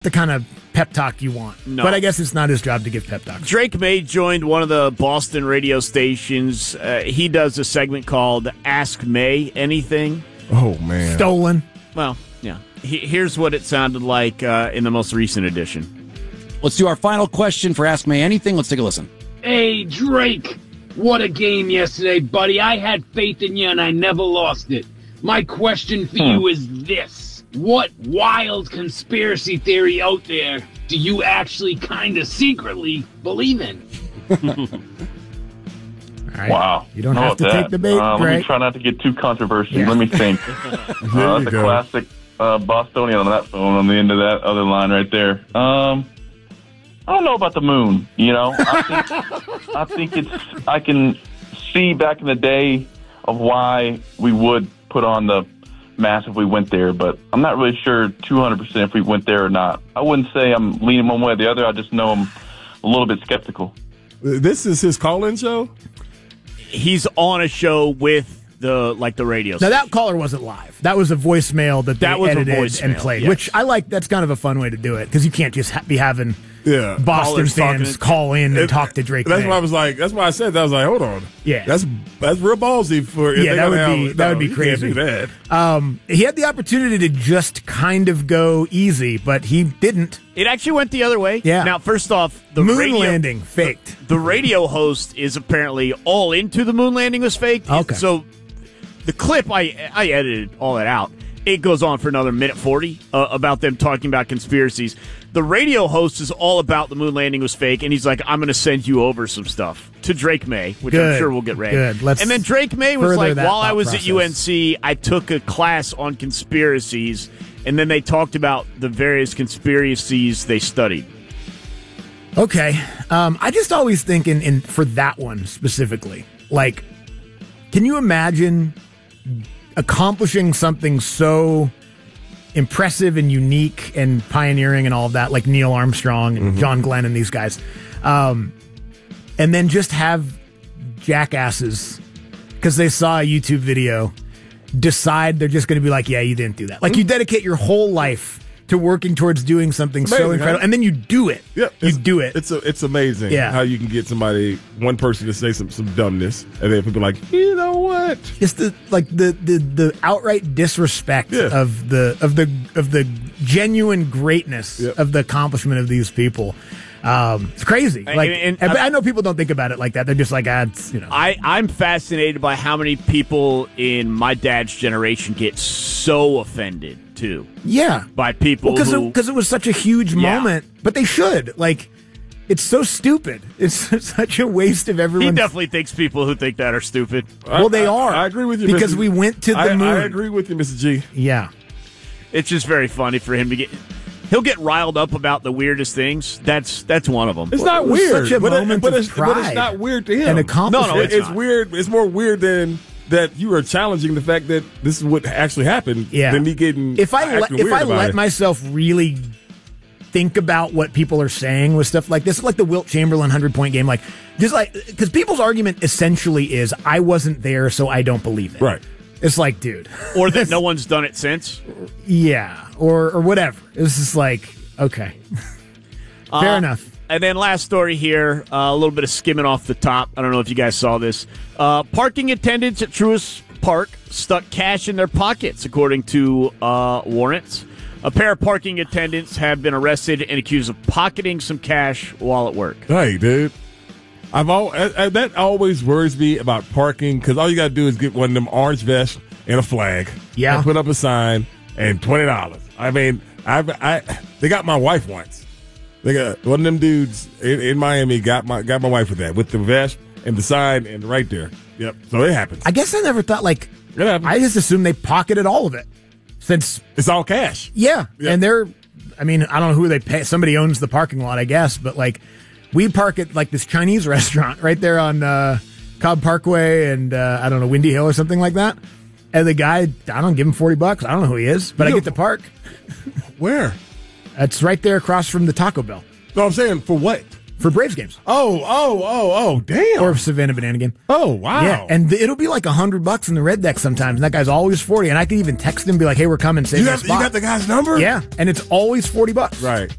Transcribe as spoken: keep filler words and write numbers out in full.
the kind of pep talk you want. No. But I guess it's not his job to give pep talks. Drake May joined one of the Boston radio stations. Uh, he does a segment called Ask May Anything. Oh, man. Stolen. Well, yeah. He, here's what it sounded like uh, in the most recent edition. Let's do our final question for Ask May Anything. Let's take a listen. Hey, Drake. What a game yesterday, buddy. I had faith in you, and I never lost it. My question for you is this. What wild conspiracy theory out there do you actually kind of secretly believe in? All right. Wow. You don't How have to about take that? the bait, uh, Let Drake. me try not to get too controversial. Yeah. Let me think. uh, that's a go. classic uh, Bostonian on that phone on the end of that other line right there. Um, I don't know about the moon. You know, I think, I think it's. I can see back in the day of why we would put on the mask if we went there, but I'm not really sure two hundred percent if we went there or not. I wouldn't say I'm leaning one way or the other. I just know I'm a little bit skeptical. This is his call-in show? He's on a show with the like the radio Now, station. that caller wasn't live. That was a voicemail that they That was a edited voicemail, and played, yes. which I like. That's kind of a fun way to do it because you can't just ha- be having Yeah. Boston Callers talking fans to- call in and It- talk to Drake That's May. why I was like, that's why I said that. I was like, hold on. Yeah. That's that's real ballsy for if Yeah, they that gotta would have- be- that would be you can't crazy. do that. Um, he had the opportunity to just kind of go easy, but he didn't. It actually went the other way. Yeah. Now, first off, the Moon radio, landing faked. The radio host is apparently all into the moon landing was faked. Okay. So the clip, I I edited all that out. It goes on for another minute forty uh, about them talking about conspiracies. The radio host is all about the moon landing was fake, and he's like, I'm going to send you over some stuff to Drake May, which Good. I'm sure we'll get read. Good. Let's and then Drake May was further like, that while I thought was process. at U N C, I took a class on conspiracies, and then they talked about the various conspiracies they studied. Okay. Um, I just always think in, in for that one specifically, like, can you imagine accomplishing something so impressive and unique and pioneering and all of that, like Neil Armstrong and John Glenn and these guys, um, and then just have jackasses because they saw a YouTube video decide they're just going to be like, yeah, you didn't do that. Like, you dedicate your whole life to working towards doing something so Amazing, incredible, huh? and then you do it. Yeah, you it's- do it. It's a, it's amazing Yeah. how you can get somebody, one person to say some, some dumbness, and then people are like, you know what? Just the like the the, the outright disrespect Yeah. of the of the of the genuine greatness Yep. of the accomplishment of these people. Um, it's crazy. And- Like, and- and- I know people don't think about it like that. They're just like, ah, it's, you know. I, I'm fascinated by how many people in my dad's generation get so offended, too, Yeah, by people because who... because it, was such a huge Yeah. moment. But they should like. It's so stupid. It's such a waste of he everyone's. definitely thinks people who think that are stupid. Well, they I, are. I, I agree with you because Mister we went to the I, moon. I agree with you, Mister G. Yeah. It's just very funny for him to get... He'll get riled up about the weirdest things. That's that's one of them. It's Well, not it was weird, such a but, it- moment but, of it's, but it's pride not weird to him. and accomplishment. No, no, It- it's it's not. weird. It's more weird than that you are challenging the fact that this is what actually happened. Yeah. Than me getting. If I let, acting if weird I about let it. myself really think about what people are saying with stuff like this, like the Wilt Chamberlain hundred point game, like just like because people's argument essentially is I wasn't there, so I don't believe it. Right. It's like, dude, Or that no one's done it since. yeah, or or whatever. It's just like, okay, fair Uh, enough. And then last story here, uh, a little bit of skimming off the top. I don't know if you guys saw this. Uh, parking attendants at Truist Park stuck cash in their pockets, according to uh, warrants. A pair of parking attendants have been arrested and accused of pocketing some cash while at work. Hey, dude. I've all I, I, that always worries me about parking because all you got to do is get one of them orange vests and a flag. Yeah. And put up a sign and twenty dollars. I mean, I've, I they got my wife once. They got one of them dudes in, in Miami got my got my wife with that with the vest and the sign and right there. Yep. So it happens. I guess I never thought like It happens. I just assumed they pocketed all of it since It's all cash. yeah, Yeah. and they're I mean I don't know who they pay. Somebody owns the parking lot, I guess, but like. We park at like this Chinese restaurant right there on uh, Cobb Parkway and uh, I don't know Windy Hill or something like that. And the guy, I don't give him forty bucks. I don't know who he is, but I You- get to park. Where? It's right there across from the Taco Bell No, I'm saying for what? for Braves games. Oh, oh, oh, oh, damn. Or Savannah Banana game. Oh, wow. Yeah, and th- it'll be like a hundred bucks in the red deck sometimes. And that guy's always forty. And I can even text him and be like, "Hey, we're coming. Save you, me a have, you spot." got the guy's number? Yeah, and it's always forty bucks. Right.